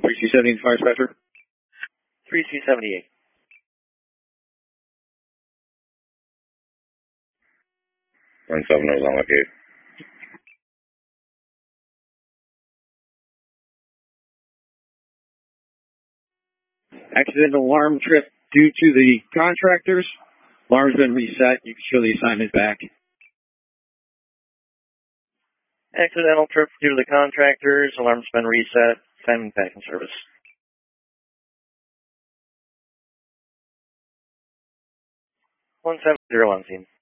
3270 Fire Dispatcher. 3278. Run 7 is on location. Accidental alarm trip due to the contractors. Alarm's been reset. You can show the assignment back. Accidental trip due to the contractors. Alarm's been reset. Assignment back in service. 1701 scene.